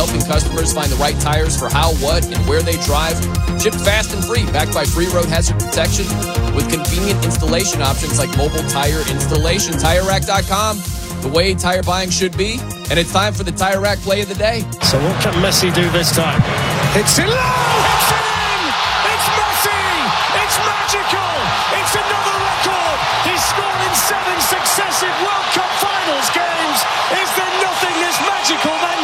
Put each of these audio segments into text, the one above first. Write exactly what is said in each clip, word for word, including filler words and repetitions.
helping customers find the right tires for how, what, and where they drive. Shipped fast and free, backed by free road hazard protection with convenient installation options like mobile tire installation. Tire Rack dot com, the way tire buying should be. And it's time for the Tire Rack play of the day. So what can Messi do this time? It's in low! It's in! It's Messi! It's magical! It's another record! He's scored in seven successive World Cup Finals games! Is there nothing this magical man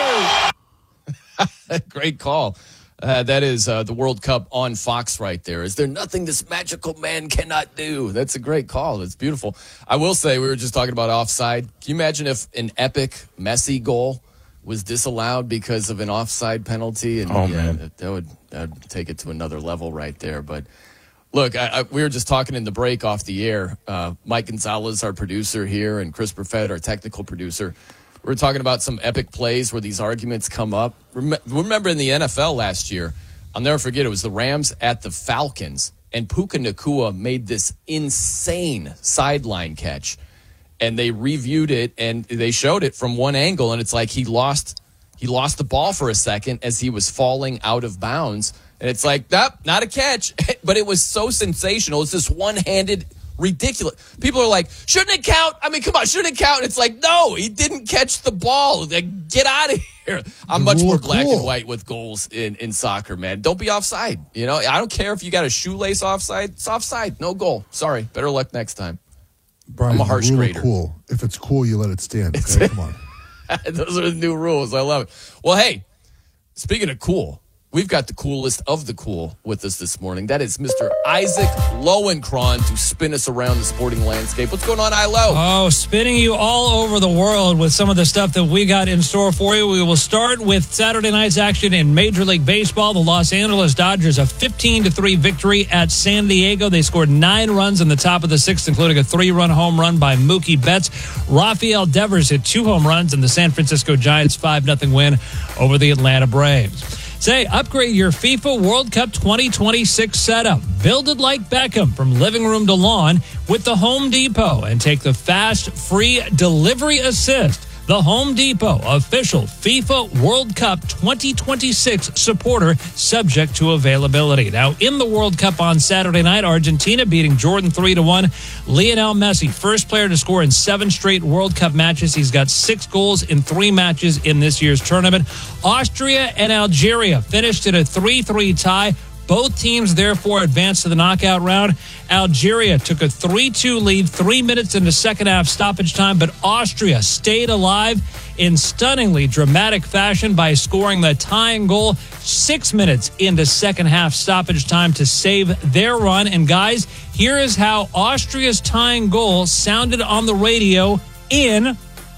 can't do? Great call. Uh, that is uh, the World Cup on Fox right there. Is there nothing this magical man cannot do? That's a great call. It's beautiful. I will say, we were just talking about offside. Can you imagine if an epic Messi goal was disallowed because of an offside penalty? And oh, yeah, man. That would, that would take it to another level right there. But look, I, I, we were just talking in the break off the air. Uh, Mike Gonzalez, our producer here, and Chris Perfett, our technical producer, we were talking about some epic plays where these arguments come up. Remember in the N F L last year, I'll never forget, it was the Rams at the Falcons, and Puka Nacua made this insane sideline catch. And they reviewed it, and they showed it from one angle, and it's like he lost he lost the ball for a second as he was falling out of bounds. And it's like, nope, not a catch. But it was so sensational. It's this one-handed ridiculous. People are like, shouldn't it count? I mean, come on, shouldn't it count? And it's like, no, he didn't catch the ball. Like, get out of here. I'm much more black and white with goals in, in soccer, man. Don't be offside. You know, I don't care if you got a shoelace offside. It's offside. No goal. Sorry. Better luck next time. Brian, I'm a harsh rule grader. Cool. If it's cool, you let it stand. Okay, come on. Those are the new rules. I love it. Well, hey, speaking of cool, we've got the coolest of the cool with us this morning. That is Mister Isaac Lowenkron to spin us around the sporting landscape. What's going on, Ilo? Oh, spinning you all over the world with some of the stuff that we got in store for you. We will start with Saturday night's action in Major League Baseball. The Los Angeles Dodgers, a fifteen to three victory at San Diego. They scored nine runs in the top of the sixth, including a three-run home run by Mookie Betts. Rafael Devers hit two home runs in the San Francisco Giants' five nothing win over the Atlanta Braves. Say, upgrade your FIFA World Cup twenty twenty-six setup. Build it like Beckham from living room to lawn with the Home Depot and take the fast, free delivery assist. The Home Depot, official FIFA World Cup twenty twenty-six supporter, subject to availability. Now, in the World Cup on Saturday night, Argentina beating Jordan three to one. Lionel Messi, first player to score in seven straight World Cup matches. He's got six goals in three matches in this year's tournament. Austria and Algeria finished at a three three tie. Both teams, therefore, advanced to the knockout round. Algeria took a three two lead three minutes into second half stoppage time, but Austria stayed alive in stunningly dramatic fashion by scoring the tying goal six minutes into second half stoppage time to save their run. And, guys, here is how Austria's tying goal sounded on the radio in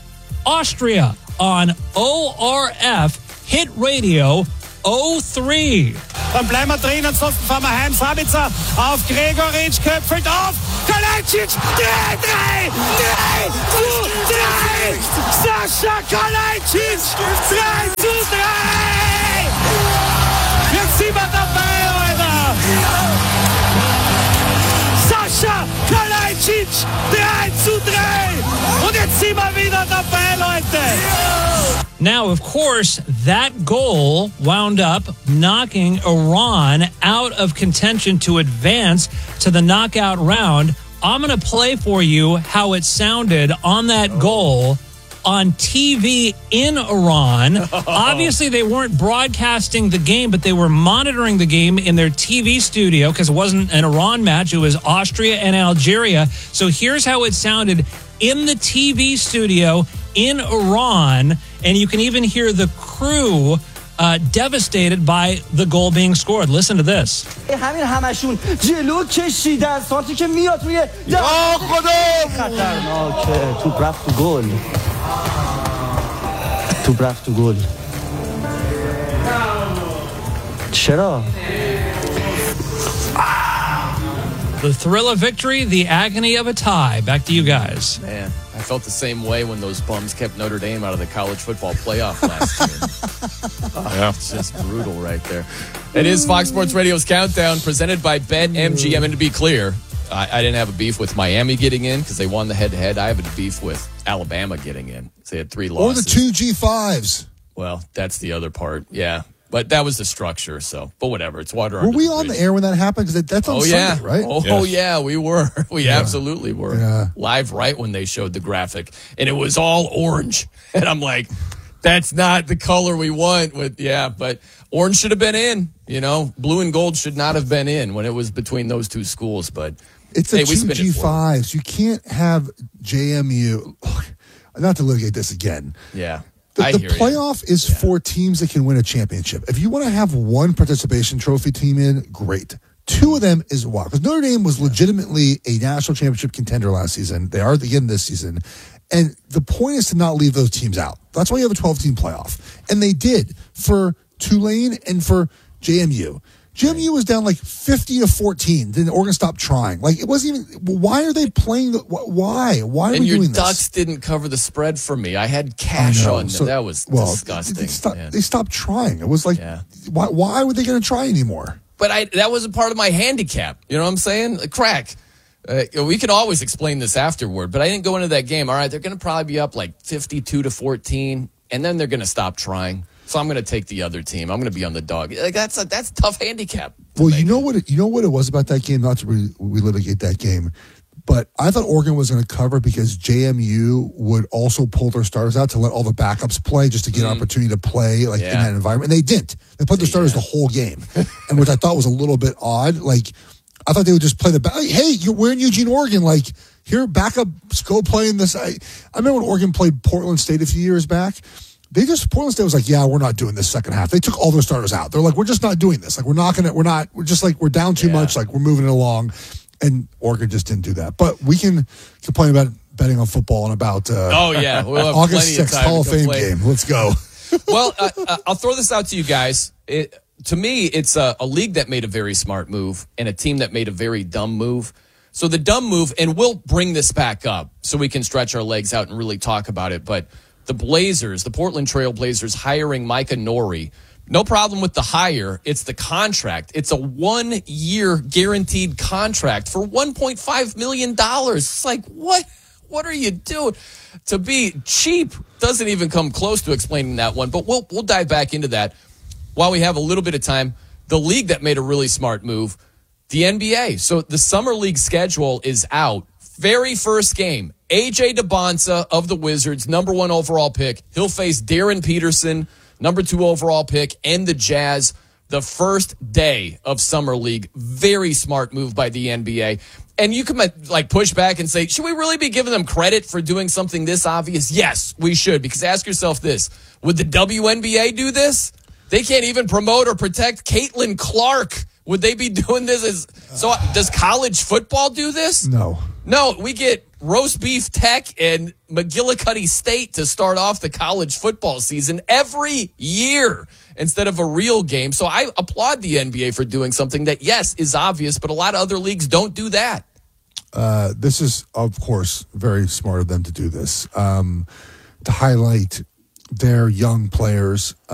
Austria on O R F Hit Radio oh three. Dann bleiben wir drin, ansonsten fahren wir heim. Sabitzer auf Gregoritsch, köpfelt auf. Kalajdzic, drei, drei, drei zu drei. Sascha Kalajdzic, drei zu drei. Jetzt sind wir dabei, Alter. Sascha Kalajdzic, drei zu drei. Und jetzt sind wir wieder dabei, Leute. Now, of course, that goal wound up knocking Iran out of contention to advance to the knockout round. I'm going to play for you how it sounded on that goal on T V in Iran. Obviously, they weren't broadcasting the game, but they were monitoring the game in their T V studio because it wasn't an Iran match. It was Austria and Algeria. So here's how it sounded in the T V studio in Iran. And you can even hear the crew uh, devastated by the goal being scored. Listen to this. همین همشون جلو کشیدن سانتی که میاد روی خطرناکه توپ رفت تو گل توپ رفت تو گل چرا The thrill of victory, the agony of a tie. Back to you guys. Man, I felt the same way when those bums kept Notre Dame out of the college football playoff last year. Oh, yeah. It's just brutal right there. It is Fox Sports Radio's Countdown presented by BetMGM. And to be clear, I, I didn't have a beef with Miami getting in because they won the head-to-head. I have a beef with Alabama getting in. They had three losses. Or the two G fives. Well, that's the other part. Yeah. But that was the structure, so. But whatever, it's water Were under we the on bridge. the air when that happened? Because that's on Oh, Sunday, yeah. right? Oh, Yes. yeah, we were. We absolutely were. Yeah. Live right when they showed the graphic. And it was all orange. And I'm like, that's not the color we want. With Yeah, but orange should have been in. You know, blue and gold should not have been in when it was between those two schools. But It's a hey, we two spin it G forward. fives. You can't have J M U. Not to litigate this again. Yeah. The, I the hear you. playoff is for teams that can win a championship. If you want to have one participation trophy team in, great. Two of them is wild. Because Notre Dame was legitimately a national championship contender last season. They are again this season. And the point is to not leave those teams out. That's why you have a twelve-team playoff. And they did for Tulane and for J M U. J M U was down like fifty to fourteen. Then Oregon stopped trying. Like, it wasn't even, why are they playing? The, why? Why are And we your doing Ducks this? didn't cover the spread for me. I had cash I know. on them. So- That was well, disgusting. They, stopped, man. they stopped trying. It was like, Yeah. why, why were they going to try anymore? But I that was a part of my handicap. You know what I'm saying? A crack. Uh, we could always explain this afterward, but I didn't go into that game. All right, they're going to probably be up like fifty-two to fourteen, and then they're going to stop trying. So I'm going to take the other team. I'm going to be on the dog. Like, that's a that's a tough handicap. Well, you know what? It, you know what it was about that game. Not to re- relitigate that game, but I thought Oregon was going to cover because J M U would also pull their starters out to let all the backups play, just to get an opportunity to play like in Yeah. that environment. And they didn't. They played their starters the whole game, and which I thought was a little bit odd. Like, I thought they would just play the back. Like, hey, you're, we're in Eugene, Oregon. Like, here, backups go play in this. I, I remember when Oregon played Portland State a few years back. They just Portland State was like, yeah, we're not doing this second half. They took all their starters out. They're like, we're just not doing this. Like, we're not gonna, we're not, we're just like, we're down too Yeah. much. Like, we're moving it along, and Oregon just didn't do that. But we can complain about betting on football and about uh, Oh yeah, we'll have August plenty of sixth time Hall of to Fame complain. game. Let's go. Well, uh, uh, I'll throw this out to you guys. It, to me, it's a, a league that made a very smart move and a team that made a very dumb move. So the dumb move, and we'll bring this back up so we can stretch our legs out and really talk about it. But the Blazers, the Portland Trail Blazers, hiring Micah Nori. No problem with the hire. It's the contract. It's a one-year guaranteed contract for one point five million dollars. It's like, what? What are you doing? To be cheap doesn't even come close to explaining that one, but we'll we'll dive back into that while we have a little bit of time. The league that made a really smart move, the N B A. So the Summer League schedule is out. Very first game, A J DeBonsa of the Wizards, number one overall pick. He'll face Darren Peterson, number two overall pick, and the Jazz the first day of Summer League. Very smart move by the N B A. And you can like push back and say, should we really be giving them credit for doing something this obvious? Yes, we should. Because ask yourself this, would the W N B A do this? They can't even promote or protect Caitlin Clark. Would they be doing this? As, so does college football do this? No. No, we get Roast Beef Tech and McGillicuddy State to start off the college football season every year instead of a real game. So I applaud the N B A for doing something that, yes, is obvious, but a lot of other leagues don't do that. Uh, this is, of course, very smart of them to do this, um, to highlight their young players.